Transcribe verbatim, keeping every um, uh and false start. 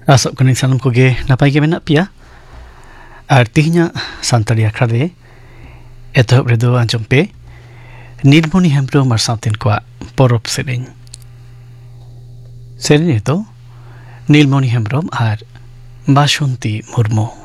Asok kuning salam koge napai ge menak pia. Artinya santari akhra de etohop redo anjom pe Nilmoni Hembro mar sautin kwa porop sereny. Sereny itu Nilmoni Hembrom ar Basunti Murmu.